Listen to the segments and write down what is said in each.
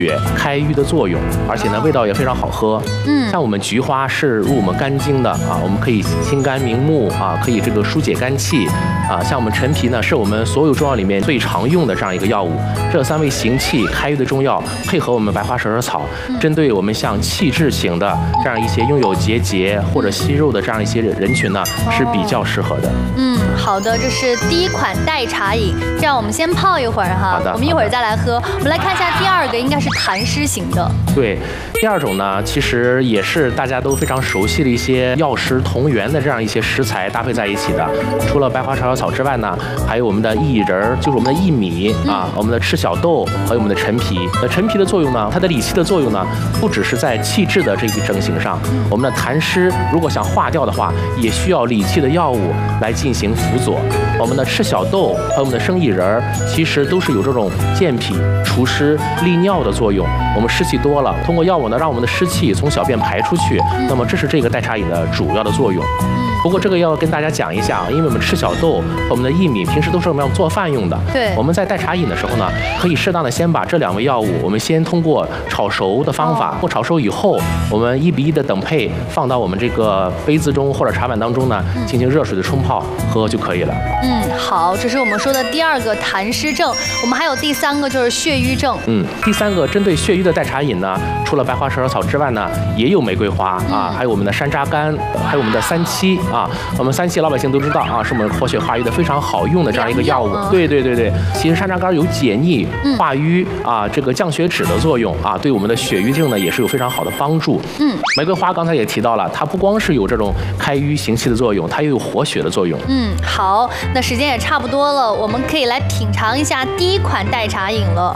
开瘀的作用，而且呢味道也非常好喝。像我们菊花是入我们肝经的啊，我们可以清肝明目啊，可以这个疏解肝气啊。像我们陈皮呢，是我们所有中药里面最常用的这样一个药物。这3味行气开瘀的中药，配合我们白花蛇舌草，针对我们像气滞型的这样一些拥有结节或者息肉的这样一些人群呢，是比较适合的。 好的，这是第1款代茶饮，这样我们先泡一会儿哈，我们一会儿再来喝。我们来看一下第2个，应该是痰湿型的。 对，第2种呢，其实也是大家都非常熟悉的一些药食同源的这样一些食材搭配在一起的。除了白花蛇舌草之外呢，还有我们的薏仁，就是我们的薏米啊，我们的赤小豆，还有我们的陈皮。陈皮的作用呢，它的理气的作用呢，不只是在气滞的这个症型上，我们的痰湿如果想化掉的话，也需要理气的药物来进行辅佐。我们的赤小豆还有我们的生薏仁，其实都是有这种健脾、除湿、利尿的作用。我们湿气多了，通过药物呢，让我们的湿气从小便排出去，那么这是这个代茶饮的主要的作用。不过这个要跟大家讲一下啊，因为我们赤小豆和我们的薏米平时都是我们要做饭用的。 对， 我们在代茶饮的时候呢，可以适当的先把这2味药物，我们先通过炒熟的方法，炒熟以后，我们1比1的等配放到我们这个杯子中或者茶碗当中呢，进行热水的冲泡喝就可以了。 好，这是我们说的第2个痰湿症，我们还有第3个就是血瘀症。 第3个针对血瘀的代茶饮呢，除了白花蛇舌草之外呢，也有玫瑰花啊，还有我们的山楂干，还有我们的3七啊。我们3七老百姓都知道啊，是我们活血化瘀的非常好用的这样一个药物。对，其实山楂干有解腻、化瘀啊，这个降血脂的作用啊，对我们的血瘀症呢也是有非常好的帮助。玫瑰花刚才也提到了，它不光是有这种开瘀行气的作用，它也有活血的作用。 好，那时间也差不多了，我们可以来品尝一下第1款代茶饮了。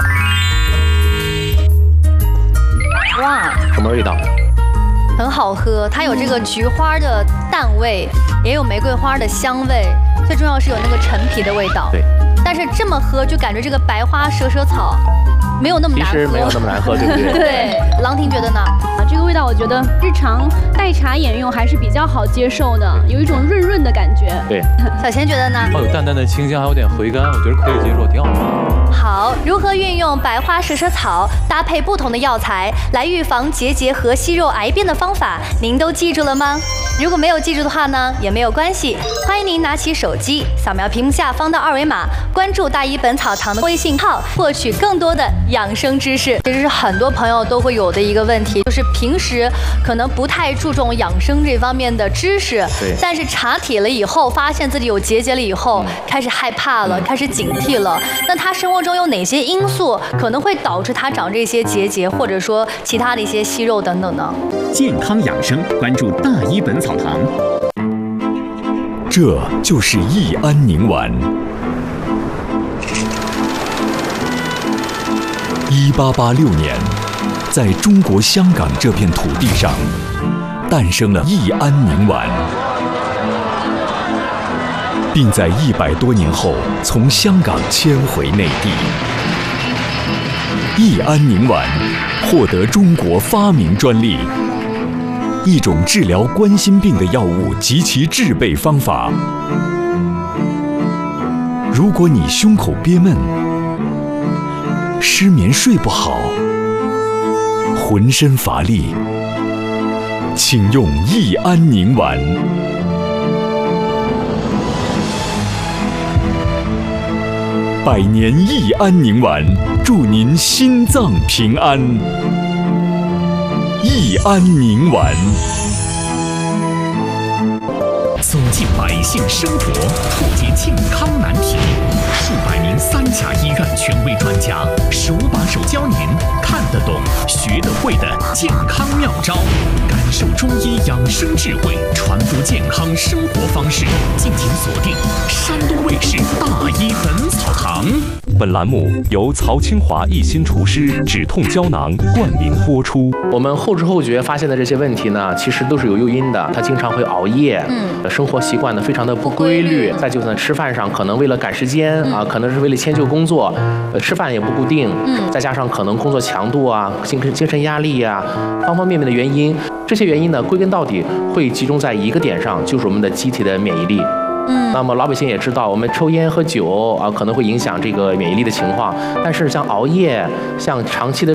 哇， 什么味道？ 很好喝，它有这个菊花的淡味，也有玫瑰花的香味，最重要是有那个陈皮的味道。 对， 但是这么喝就感觉这个白花蛇舌草没有那么难喝， 其实没有那么难喝，对不对？ 对，郎婷觉得呢？ 这个味道我觉得日常代茶饮用还是比较好接受的，有一种润润的感觉。 对， 小钱觉得呢？ 有淡淡的清香，还有点回甘，我觉得可以接受，挺好吃。 好，如何运用白花蛇舌草搭配不同的药材来预防结节和息肉癌变的方法，您都记住了吗？如果没有记住的话呢，也没有关系，欢迎您拿起手机，扫描屏幕下方的2维码，关注大医本草堂的微信号，获取更多的养生知识。这是很多朋友都会有的一个问题，就是平时可能不太注重养生这方面的知识，但是查体了以后，发现自己有结节了以后，开始害怕了，开始警惕了。那他生活中有哪些因素可能会导致他长这些结节，或者说其他的一些息肉等等呢？ 健康养生，关注大医本草堂。 这就是益安宁丸。1886年，在中国香港这片土地上，诞生了益安宁丸，并在100多年后从香港迁回内地。益安宁丸获得中国发明专利，一种治疗冠心病的药物及其制备方法。如果你胸口憋闷、失眠睡不好、浑身乏力，请用益安宁丸。100年益安宁丸，祝您心脏平安。益安宁丸。 走进百姓生活，破解健康难题。数百名3甲医院权威专家，手把手教您看得懂、学得会的健康妙招，感受中医养生智慧，传播健康生活方式。敬请锁定山东卫视大医本草堂。 本栏目由曹清华一心除湿止痛胶囊冠名播出。 我们后知后觉发现的这些问题呢，其实都是有诱因的。他经常会熬夜，生活习惯呢非常的不规律。再就是呢，吃饭上可能为了赶时间啊，可能是为了迁就工作，吃饭也不固定。再加上可能工作强度啊、精神压力啊，方方面面的原因。这些原因呢，归根到底会集中在一个点上，就是我们的机体的免疫力。那么老百姓也知道，我们抽烟喝酒啊，可能会影响这个免疫力的情况。但是像熬夜、像长期的